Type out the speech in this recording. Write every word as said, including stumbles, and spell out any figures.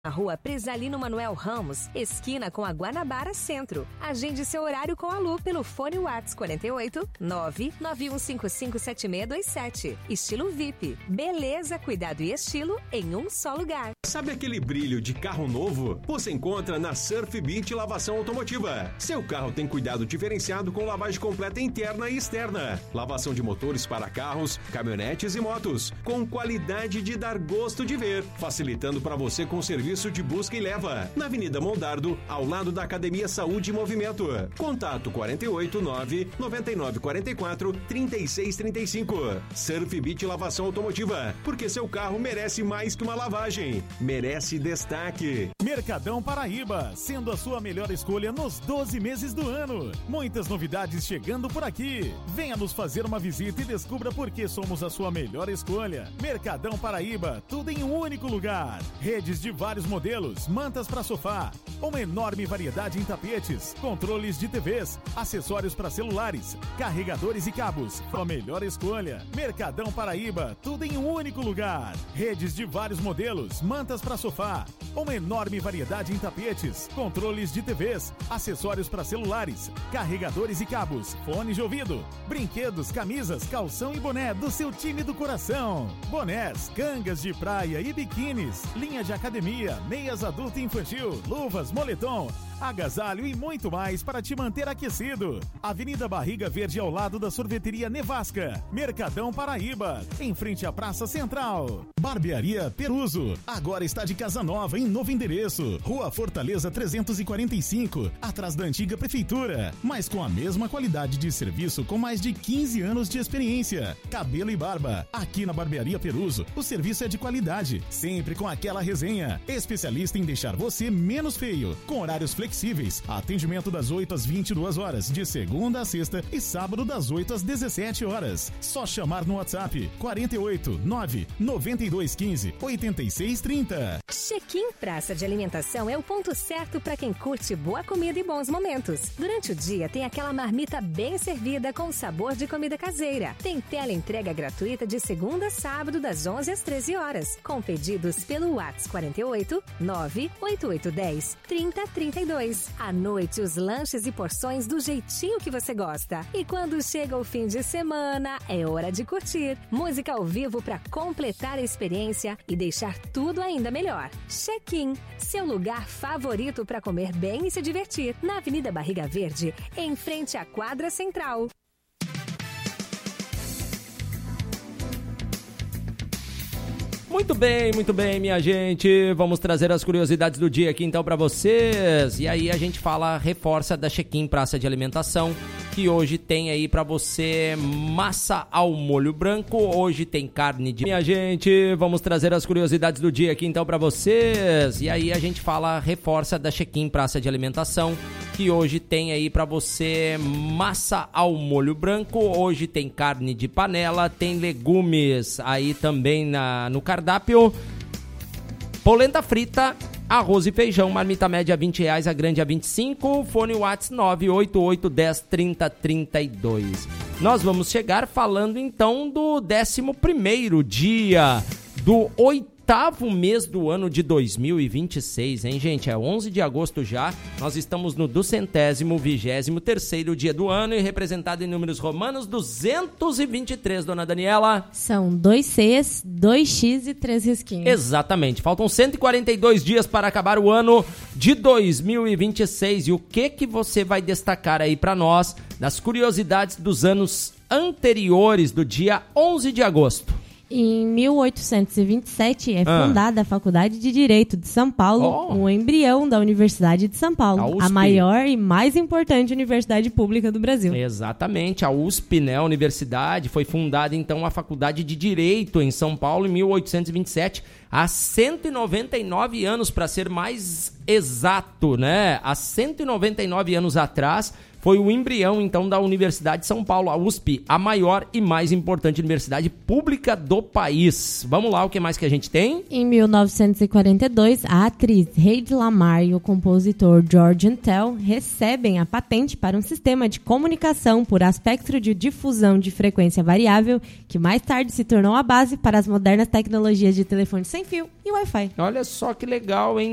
Na rua Presalino Manuel Ramos, esquina com a Guanabara Centro. Agende seu horário com a Lu pelo fone WhatsApp quarenta e oito, nove nove um cinco cinco sete seis dois sete. Estilo V I P. Beleza, cuidado e estilo em um só lugar. Sabe aquele brilho de carro novo? Você encontra na Surf Beach Lavação Automotiva. Seu carro tem cuidado diferenciado com lavagem completa interna e externa. Lavação de motores para carros, caminhonetes e motos. Com qualidade de dar gosto de ver. Facilitando para você com serviço de busca e leva, na Avenida Mondardo, ao lado da Academia Saúde e Movimento. Contato quarenta e oito, nove nove nove quatro quatro, três seis três cinco. Surf Beach Lavação Automotiva, porque seu carro merece mais que uma lavagem, merece destaque. Mercadão Paraíba, sendo a sua melhor escolha nos doze meses do ano. Muitas novidades chegando por aqui. Venha nos fazer uma visita e descubra por que somos a sua melhor escolha. Mercadão Paraíba, tudo em um único lugar. Redes de vários modelos, mantas para sofá, uma enorme variedade em tapetes, controles de T Vs, acessórios para celulares, carregadores e cabos. A melhor escolha. Mercadão Paraíba, tudo em um único lugar. Redes de vários modelos, mantas para sofá, uma enorme variedade em tapetes, controles de T Vs, acessórios para celulares, carregadores e cabos, fones de ouvido, brinquedos, camisas, calção e boné do seu time do coração. Bonés, cangas de praia e biquínis, linha de academia, meias adulto e infantil, luvas, moletom, agasalho e muito mais para te manter aquecido. Avenida Barriga Verde ao lado da sorveteria Nevasca. Mercadão Paraíba, em frente à Praça Central. Barbearia Peruso, agora está de casa nova em novo endereço. Rua Fortaleza trezentos e quarenta e cinco, atrás da antiga prefeitura, mas com a mesma qualidade de serviço com mais de quinze anos de experiência. Cabelo e barba, aqui na Barbearia Peruso, o serviço é de qualidade, sempre com aquela resenha. Especialista em deixar você menos feio, com horários flexíveis, atendimento das oito às vinte e duas horas, de segunda a sexta e sábado das oito às dezessete horas. Só chamar no WhatsApp quarenta e oito, nove nove dois um cinco, oito seis três zero. Check-in Praça de Alimentação é o ponto certo para quem curte boa comida e bons momentos. Durante o dia tem aquela marmita bem servida com sabor de comida caseira. Tem tela entrega gratuita de segunda a sábado das onze às treze horas, com pedidos pelo WhatsApp quarenta e oito, nove oito oito um zero, trinta, trinta e dois. À noite, os lanches e porções do jeitinho que você gosta. E quando chega o fim de semana, é hora de curtir. Música ao vivo para completar a experiência e deixar tudo ainda melhor. Check-in, seu lugar favorito para comer bem e se divertir. Na Avenida Barriga Verde, em frente à Quadra Central. Muito bem, muito bem, minha gente. Vamos trazer as curiosidades do dia aqui então para vocês. E aí a gente fala, reforça da Check-in Praça de Alimentação, que hoje tem aí para você massa ao molho branco. Hoje tem carne de... Minha gente, vamos trazer as curiosidades do dia aqui então para vocês. E aí a gente fala, reforça da Check-in Praça de Alimentação, que hoje tem aí para você massa ao molho branco. Hoje tem carne de panela, tem legumes aí também na, no cardápio. Polenta frita, arroz e feijão, marmita média vinte reais, a grande a vinte e cinco, fone WhatsApp nove oito oito um zero, trinta, trinta e dois. Nós vamos chegar falando então do décimo primeiro dia do oitavo mês do ano de dois mil e vinte e seis, hein, gente? É onze de agosto já, nós estamos no duzentésimo, vigésimo terceiro dia do ano e representado em números romanos duzentos e vinte e três, dona Daniela. São dois Cs, dois X e três risquinhos. Exatamente, faltam cento e quarenta e dois dias para acabar o ano de dois mil e vinte e seis. E o que que você vai destacar aí para nós das curiosidades dos anos anteriores do dia onze de agosto? Em mil oitocentos e vinte e sete é ah. fundada a Faculdade de Direito de São Paulo, oh. um embrião da Universidade de São Paulo, a, a maior e mais importante universidade pública do Brasil. Exatamente, a U S P, né, a universidade, foi fundada então a Faculdade de Direito em São Paulo em mil oitocentos e vinte e sete, há cento e noventa e nove anos, para ser mais exato, né? Há cento e noventa e nove anos atrás, foi o embrião, então, da Universidade de São Paulo, a U S P, a maior e mais importante universidade pública do país. Vamos lá, o que mais que a gente tem? Em mil novecentos e quarenta e dois, a atriz Hedy Lamarr e o compositor George Antel recebem a patente para um sistema de comunicação por espectro de difusão de frequência variável, que mais tarde se tornou a base para as modernas tecnologias de telefone sem fio e Wi-Fi. Olha só que legal, hein?